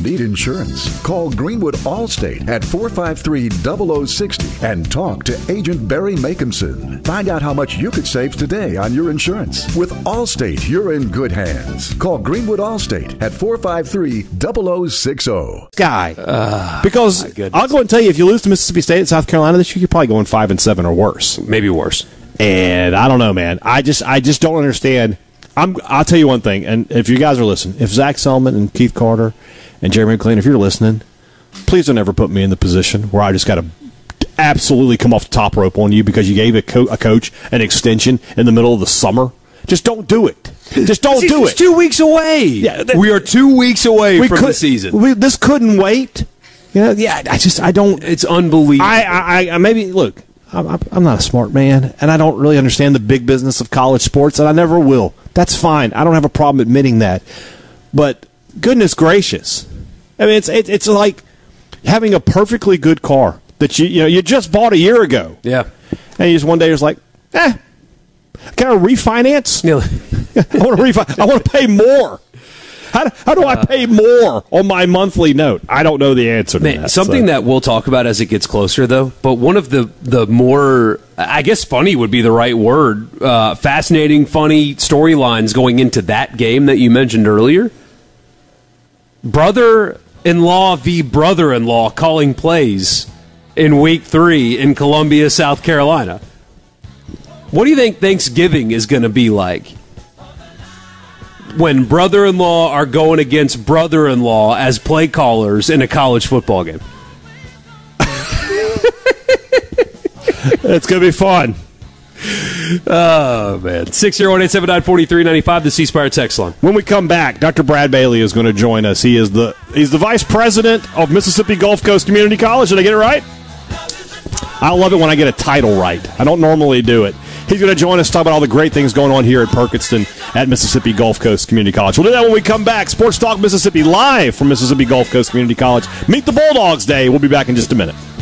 need insurance. Call Greenwood Allstate at 453-0060 and talk to Agent Barry Makinson. Find out how much you could save today on your insurance. With Allstate, you're in good hands. Call Greenwood Allstate at 453-0060. Because I'll go and tell you, if you lose to Mississippi State at South Carolina this year, you're probably going 5-7 or worse. Maybe worse. And I don't know, man. I just don't understand. I'll tell you one thing, and if you guys are listening, if Zach Selman and Keith Carter and Jeremy McLean, if you're listening, please don't ever put me in the position where I just got to absolutely come off the top rope on you because you gave a coach an extension in the middle of the summer. Just don't do it. Just don't do it. It's 2 weeks away. Yeah, we are 2 weeks away from the season. This couldn't wait. I don't. It's unbelievable. I maybe look. I'm not a smart man, and I don't really understand the big business of college sports, and I never will. That's fine. I don't have a problem admitting that. But goodness gracious, I mean, it's like having a perfectly good car that you just bought a year ago. Yeah, and you just one day you're just like, can I refinance? Yeah. I want to refinance. I want to pay more. How do I pay more on my monthly note? I don't know the answer to that. Something that we'll talk about as it gets closer, though, but one of the more, I guess funny would be the right word, fascinating, funny storylines going into that game that you mentioned earlier. Brother-in-law v. brother-in-law calling plays in Week 3 in Columbia, South Carolina. What do you think Thanksgiving is going to be like when brother-in-law are going against brother-in-law as play callers in a college football game? It's going to be fun. Oh, man. 601-879-4395, the C Spire text line. When we come back, Dr. Brad Bailey is going to join us. He's the vice president of Mississippi Gulf Coast Community College. Did I get it right? I love it when I get a title right. I don't normally do it. He's going to join us to talk about all the great things going on here at Perkinston at Mississippi Gulf Coast Community College. We'll do that when we come back. Sports Talk Mississippi live from Mississippi Gulf Coast Community College. Meet the Bulldogs Day. We'll be back in just a minute.